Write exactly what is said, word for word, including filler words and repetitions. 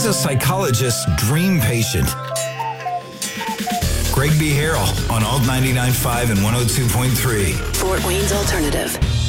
He's a psychologist's dream patient. Greg B. Harrell on Alt ninety-nine point five and one oh two point three. Fort Wayne's Alternative.